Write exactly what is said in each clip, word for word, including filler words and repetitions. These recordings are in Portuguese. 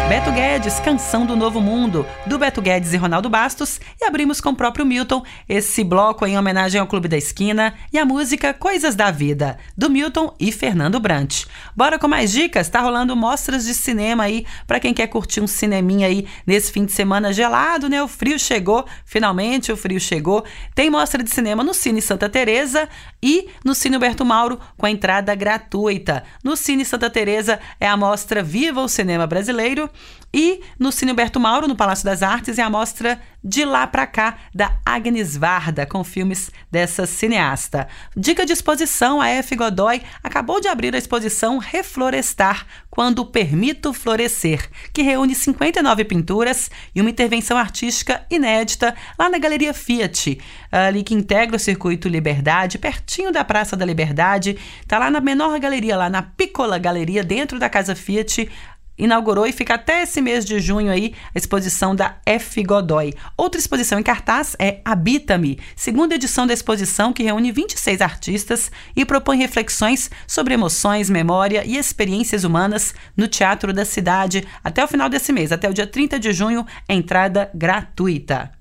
Beto Guedes, Canção do Novo Mundo, do Beto Guedes e Ronaldo Bastos, e abrimos com o próprio Milton, esse bloco em homenagem ao Clube da Esquina, e a música Coisas da Vida, do Milton e Fernando Brant. Bora com mais dicas? Tá rolando mostras de cinema aí, pra quem quer curtir um cineminha aí nesse fim de semana gelado, né? O frio chegou, finalmente o frio chegou. Tem mostra de cinema no Cine Santa Teresa e no Cine Humberto Mauro, com a entrada gratuita. No Cine Santa Teresa é a mostra Viva o Cinema Brasileiro, e no Cine Humberto Mauro, no Palácio das Artes, é a mostra De Lá Pra Cá, da Agnes Varda, com filmes dessa cineasta. Dica de exposição, a F. Godoy acabou de abrir a exposição Reflorestar, Quando Permito Florescer, que reúne cinquenta e nove pinturas e uma intervenção artística inédita lá na Galeria Fiat, ali que integra o Circuito Liberdade, pertinho da Praça da Liberdade. Tá lá na menor galeria, lá na Piccola Galeria, dentro da Casa Fiat. Inaugurou e fica até esse mês de junho aí a exposição da F. Godoy. Outra exposição em cartaz é Habita-me, segunda edição da exposição, que reúne vinte e seis artistas e propõe reflexões sobre emoções, memória e experiências humanas no Teatro da Cidade até o final desse mês, até o dia trinta de junho, entrada gratuita.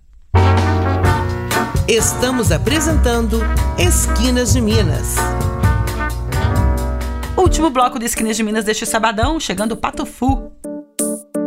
Estamos apresentando Esquinas de Minas. Último bloco de Esquinas de Minas deste sabadão, chegando o Pato Fu.